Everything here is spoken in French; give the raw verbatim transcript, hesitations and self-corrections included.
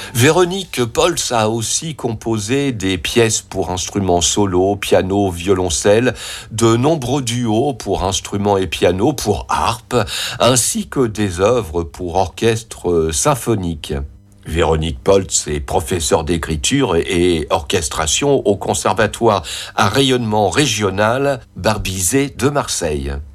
Véronique Poltz a aussi composé des pièces pour instruments solo, piano, violoncelle, de nombreux duos pour instruments et piano, pour harpe, ainsi que des œuvres pour orchestre symphonique. Véronique Poltz est professeure d'écriture et orchestration au Conservatoire à rayonnement régional Barbizet de Marseille.